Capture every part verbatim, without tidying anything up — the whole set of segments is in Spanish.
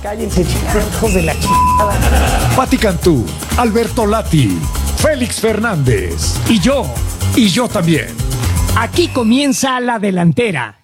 Cállense, hijos de la chingada. Pati Cantú, Alberto Lati, Félix Fernández. Y yo, Y yo también. aquí comienza la delantera.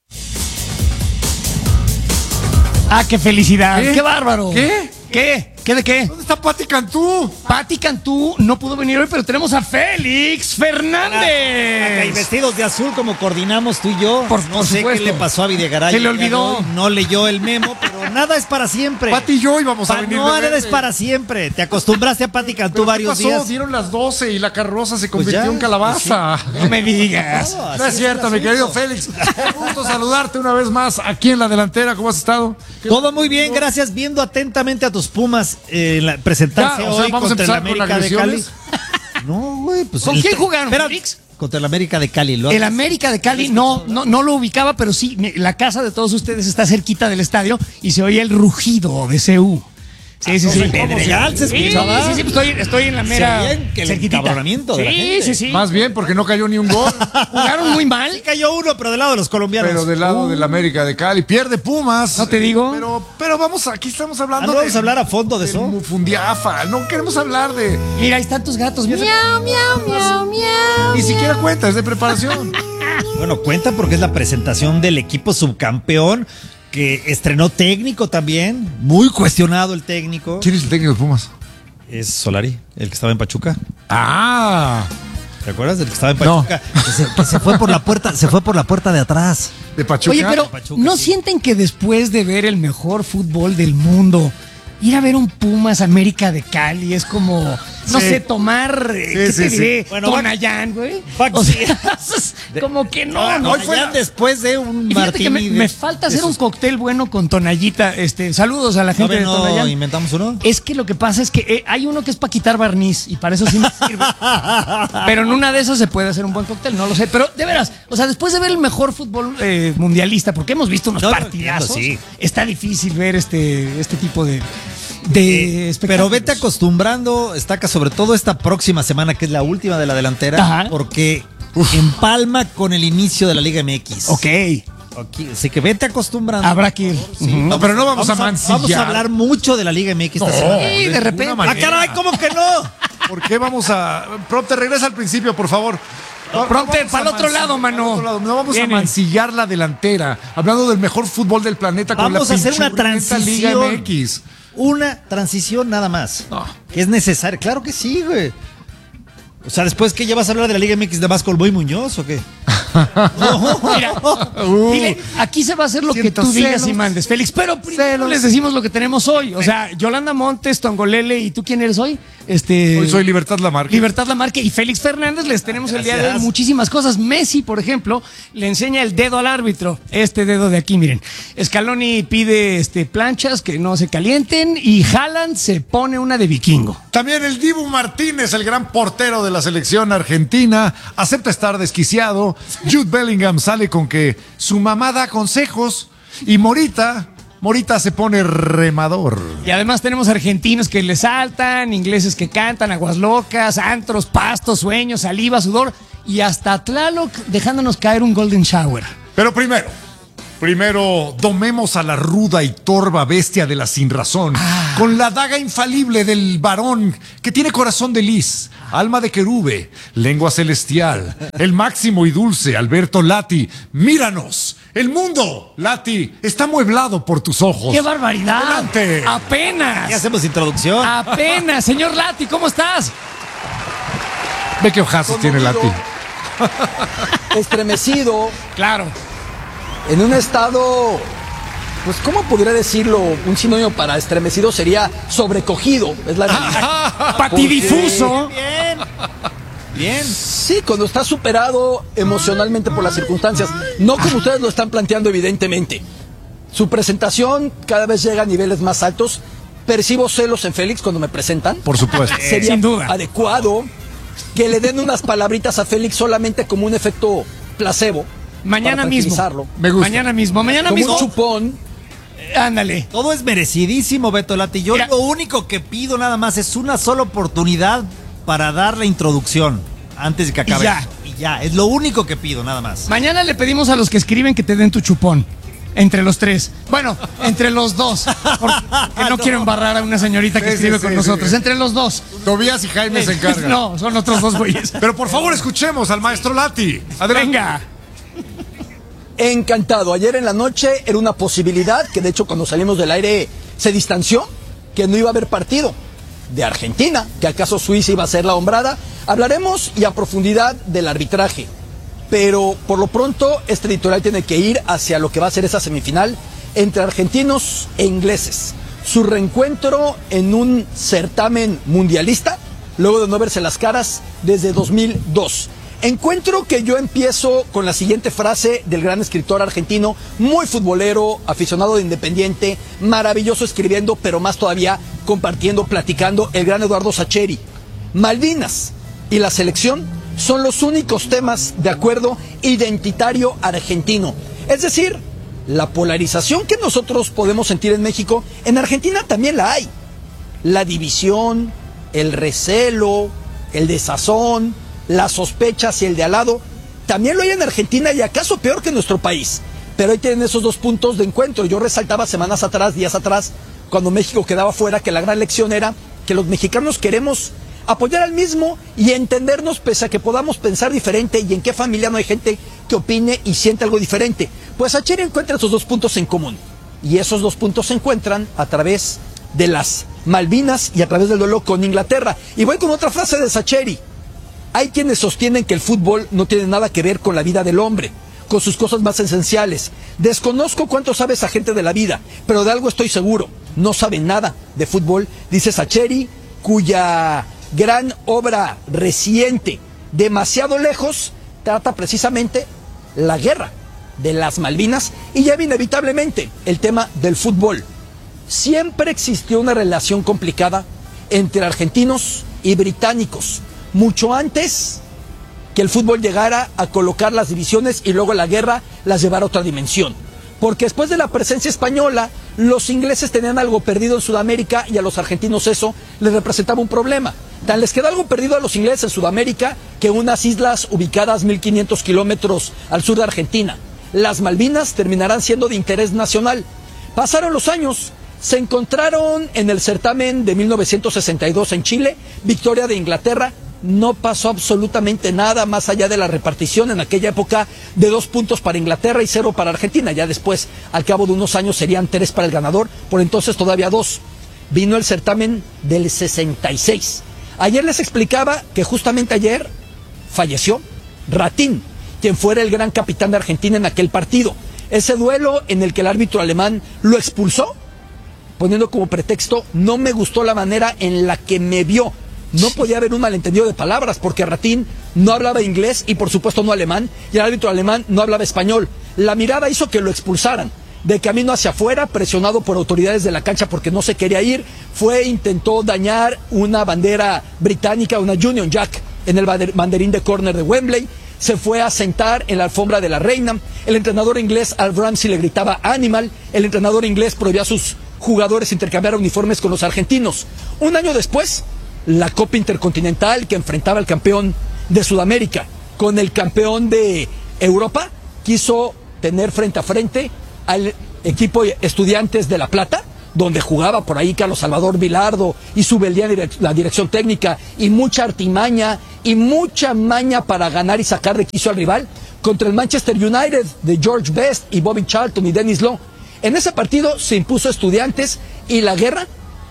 Ah, qué felicidad. ¿Qué? Qué bárbaro. ¿Qué? ¿Qué? ¿Qué de qué? ¿Dónde está Pati Cantú? Pati Cantú no pudo venir hoy, pero tenemos a Félix Fernández. Y vestidos de azul como coordinamos tú y yo. Por- no por sé supuesto. qué le pasó a Videgaray. Se le el día de olvidó. hoy. No leyó el memo, pero nada es para siempre. Pati y yo íbamos a Pa- venir. no, de nada es verde. para siempre. Te acostumbraste a Pati Cantú ¿Pero qué varios pasó? días. Dieron las doce y la carroza se Pues convirtió ya, en calabaza. No me digas. No, No así es cierto, el mi querido asunto. Félix. Un gusto saludarte una vez más aquí en la delantera. ¿Cómo has estado? Todo muy bien, gracias. Viendo atentamente a tus Pumas eh, la- presentarse Ya, o sea, hoy vamos a contra el empezar con América de Cali. agresiones. No, güey, pues. ¿Con el- quién jugaron, Espera, Félix? Contra el América de Cali. Lo El América de Cali no, no, no lo ubicaba, pero sí, me- la casa de todos ustedes está cerquita del estadio y se oye el rugido de C U. Sí, sí, sí. en Pedregal se Sí, escuchaba. sí, sí, estoy, estoy en la mera. Se oye que el cerquitita. encabronamiento de la Sí, gente. sí, sí. Más bien porque no cayó ni un gol. Jugaron muy mal. Sí cayó uno, pero del lado de los colombianos. Pero del lado Uh, del América de Cali. Pierde Pumas. No te digo. Pero, pero vamos, aquí estamos hablando Ah, ¿no de. vamos a hablar a fondo de eso? Mufundiafa. No queremos hablar de. Mira, ahí están tus gatos. Miau, miau, miau, miau. Ni siquiera cuentas de preparación. Bueno, cuenta porque es la presentación del equipo subcampeón que estrenó técnico también. Muy cuestionado el técnico. ¿Quién es el técnico de Pumas? Es Solari, el que estaba en Pachuca. Ah, ¿Te acuerdas? El que estaba en No. Pachuca. Que, se, que se fue por la puerta, se fue por la puerta de atrás. de Pachuca. Oye, pero Pachuca, ¿no sí. sienten que después de ver el mejor fútbol del mundo, ir a ver un Pumas América de Cali es como, no Sí. sé, tomar, eh, Sí, ¿qué sí, te sí. diré? Bueno, Tonayán, güey. va- O sea, es como que no, no. Hoy fue después de un Y fíjate que me, martini. de- me falta hacer de un sus- cóctel bueno con Tonallita. Este, saludos a la gente ¿Todavía de no Tonayán. inventamos uno? Es que lo que pasa es que eh, hay uno que es para quitar barniz y para eso sí me sirve. Pero en una de esas se puede hacer un buen cóctel, no lo sé. Pero de veras, o sea, después de ver el mejor fútbol eh, mundialista, porque hemos visto unos No, no, partidazos, entiendo, sí. está difícil ver este, este tipo de, de Eh, espectáculos. pero vete acostumbrando, estaca, sobre todo esta próxima semana, que es la última de la delantera, Ajá. porque empalma con el inicio de la Liga M X. Ok, Aquí, así que vete acostumbrando. habrá que ir. Ujú. No, pero no vamos, a mancillar. Vamos a hablar mucho de la Liga M X esta No. semana. Sí, de ninguna repente. manera. ¡Ah, caray! ¿Cómo que no? ¿Por qué vamos a. Prompte, regresa al principio, por favor. No, Prompte, vamos pa'l a otro mancillar- lado, mano. pa'l otro lado. No vamos Viene. a mancillar la delantera. Hablando del mejor fútbol del planeta con Vamos la a hacer una pinchurrienta Liga transición. M X. Una transición nada más. No. Que es necesaria. Claro que sí, güey. O sea, después que ya vas a hablar de la Liga M X de más con Boy Muñoz o qué. Mira, Uh. dile, aquí se va a hacer lo que Siento tú digas celos. y mandes, Félix. Pero primero Celos. les decimos lo que tenemos hoy. O sea, Yolanda Montes, Tongolele, ¿y tú quién eres hoy? Este, Hoy soy Libertad Lamarque. Libertad Lamarque y Félix Fernández. Les tenemos el día de hoy Gracias. muchísimas cosas. Messi, por ejemplo, le enseña el dedo al árbitro. Este dedo de aquí, miren. Scaloni pide este, planchas que no se calienten y Haaland se pone una de vikingo. También el Dibu Martínez, el gran portero de la selección argentina, acepta estar desquiciado. Jude Bellingham sale con que su mamá da consejos y Morita, Morita se pone remador. Y además tenemos argentinos que le saltan, ingleses que cantan, aguas locas, antros, pastos, sueños, saliva, sudor y hasta Tlaloc dejándonos caer un golden shower. Pero primero, primero domemos a la ruda y torva bestia de la sinrazón, con la daga infalible del varón que tiene corazón de lis, alma de querube, lengua celestial, el máximo y dulce Alberto Lati. Míranos, el mundo, Lati, está amueblado por tus ojos. ¡Qué barbaridad! Adelante. ¡Apenas! Ya hacemos introducción. ¡Apenas! Señor Lati, ¿cómo estás? Ve qué ojazos tiene Lati. Estremecido, Claro. en un estado, pues, ¿cómo podría decirlo? Un sinónimo para estremecido sería sobrecogido, es la realidad. Patidifuso. Bien. Bien. Sí, cuando está superado emocionalmente por las circunstancias, no como ustedes lo están planteando evidentemente. Su presentación cada vez llega a niveles más altos. Percibo celos en Félix cuando me presentan. Por supuesto. Sería sin duda. adecuado que le den unas palabritas a Félix solamente como un efecto placebo. Mañana para mismo. tranquilizarlo. Me gusta. Mañana mismo. Mañana Como mismo. un chupón. Ándale. Todo es merecidísimo, Beto Lati. Yo Mira. lo único que pido nada más es una sola oportunidad para dar la introducción antes de que acabe. Y ya. esto. Y ya, es lo único que pido, nada más. Mañana le pedimos a los que escriben que te den tu chupón. Entre los tres. Bueno, entre los dos. Porque no, no quiero embarrar a una señorita que Sí, escribe sí, con sí, nosotros. sí. Entre los dos. Tobías y Jaime se encargan. No, son otros dos güeyes. Pero por favor, escuchemos al maestro Lati. Adelante. Venga. Encantado. Ayer en la noche era una posibilidad que de hecho cuando salimos del aire se distanció, que no iba a haber partido de Argentina, que acaso Suiza iba a ser la hombrada. Hablaremos y a profundidad del arbitraje, pero por lo pronto este editorial tiene que ir hacia lo que va a ser esa semifinal entre argentinos e ingleses. Su reencuentro en un certamen mundialista, luego de no verse las caras desde dos mil dos. Encuentro que yo empiezo con la siguiente frase del gran escritor argentino, muy futbolero, aficionado de Independiente, maravilloso escribiendo, pero más todavía compartiendo, platicando, el gran Eduardo Sacheri. Malvinas y la selección son los únicos temas de acuerdo identitario argentino. Es decir, la polarización que nosotros podemos sentir en México, en Argentina también la hay. La división, el recelo, el desazón, las sospechas y el de al lado, también lo hay en Argentina y acaso peor que en nuestro país. Pero ahí tienen esos dos puntos de encuentro. Yo resaltaba semanas atrás, días atrás, cuando México quedaba fuera, que la gran lección era que los mexicanos queremos apoyar al mismo y entendernos pese a que podamos pensar diferente y en qué familia no hay gente que opine y siente algo diferente. Pues Sacheri encuentra esos dos puntos en común. Y esos dos puntos se encuentran a través de las Malvinas y a través del duelo con Inglaterra. Y voy con otra frase de Sacheri. Hay quienes sostienen que el fútbol no tiene nada que ver con la vida del hombre, con sus cosas más esenciales. Desconozco cuánto sabe esa gente de la vida, pero de algo estoy seguro. No sabe nada de fútbol, dice Sacheri, cuya gran obra reciente, demasiado lejos, trata precisamente la guerra de las Malvinas y lleva inevitablemente el tema del fútbol. Siempre existió una relación complicada entre argentinos y británicos, mucho antes que el fútbol llegara a colocar las divisiones y luego la guerra las llevara a otra dimensión. Porque después de la presencia española, los ingleses tenían algo perdido en Sudamérica y a los argentinos eso les representaba un problema. Tan les quedó algo perdido a los ingleses en Sudamérica que unas islas ubicadas mil quinientos kilómetros al sur de Argentina, las Malvinas, terminarán siendo de interés nacional. Pasaron los años, se encontraron en el certamen de mil novecientos sesenta y dos en Chile, victoria de Inglaterra. No pasó absolutamente nada más allá de la repartición en aquella época de dos puntos para Inglaterra y cero para Argentina. Ya después, al cabo de unos años, serían tres para el ganador, por entonces todavía dos. Vino el certamen del sesenta y seis. Ayer les explicaba que justamente ayer falleció Ratín, quien fuera el gran capitán de Argentina en aquel partido. Ese duelo en el que el árbitro alemán lo expulsó, poniendo como pretexto, no me gustó la manera en la que me vio. No podía haber un malentendido de palabras, porque Ratín no hablaba inglés y por supuesto no alemán, y el árbitro alemán no hablaba español. La mirada hizo que lo expulsaran. De camino hacia afuera, presionado por autoridades de la cancha porque no se quería ir, fue, intentó dañar una bandera británica, una Union Jack, en el banderín de córner de Wembley. Se fue a sentar en la alfombra de la reina. El entrenador inglés Al Ramsey le gritaba "Animal". El entrenador inglés prohibía a sus jugadores intercambiar uniformes con los argentinos. Un año después, la Copa Intercontinental, que enfrentaba al campeón de Sudamérica con el campeón de Europa, quiso tener frente a frente al equipo Estudiantes de La Plata, donde jugaba por ahí Carlos Salvador Vilardo y Zubeldia en la dirección técnica, y mucha artimaña y mucha maña para ganar y sacar de quicio al rival, contra el Manchester United de George Best y Bobby Charlton y Dennis Law. En ese partido se impuso Estudiantes y la guerra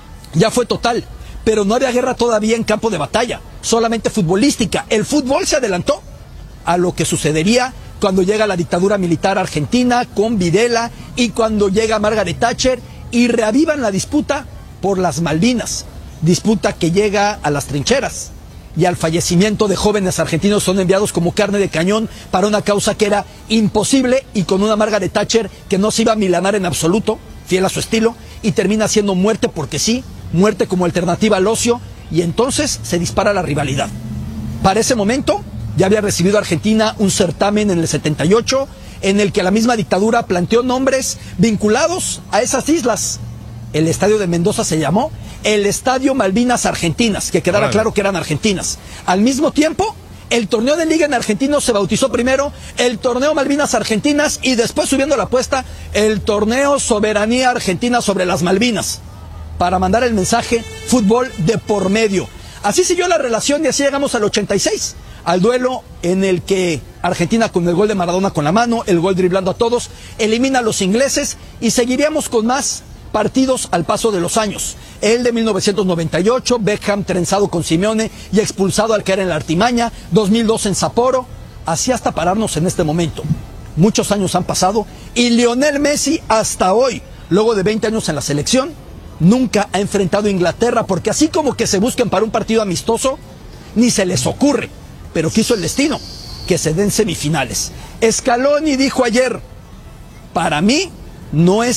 ya fue total, pero no había guerra todavía en campo de batalla, solamente futbolística. El fútbol se adelantó a lo que sucedería cuando llega la dictadura militar argentina con Videla y cuando llega Margaret Thatcher y reavivan la disputa por las Malvinas, disputa que llega a las trincheras y al fallecimiento de jóvenes argentinos. Son enviados como carne de cañón para una causa que era imposible y con una Margaret Thatcher que no se iba a milanar en absoluto, fiel a su estilo, y termina siendo muerte porque sí, muerte como alternativa al ocio, y entonces se dispara la rivalidad. Para ese momento ya había recibido Argentina un certamen en el setenta y ocho en el que la misma dictadura planteó nombres vinculados a esas islas. El estadio de Mendoza se llamó el Estadio Malvinas Argentinas, que quedara Vale. claro que eran argentinas. Al mismo tiempo, El torneo de Liga en Argentino se bautizó primero el Torneo Malvinas Argentinas y después, subiendo la apuesta, el Torneo Soberanía Argentina sobre las Malvinas, para mandar el mensaje fútbol de por medio. Así siguió la relación y así llegamos al ochenta y seis, al duelo en el que Argentina, con el gol de Maradona con la mano, el gol driblando a todos, elimina a los ingleses, y seguiríamos con más partidos al paso de los años. El de mil novecientos noventa y ocho, Beckham trenzado con Simeone y expulsado al caer en la artimaña, dos mil dos en Sapporo, así hasta pararnos en este momento. Muchos años han pasado y Lionel Messi hasta hoy, luego de veinte años en la selección, nunca ha enfrentado a Inglaterra, porque así como que se busquen para un partido amistoso, ni se les ocurre, pero quiso el destino que se den semifinales. Scaloni dijo ayer: para mí no es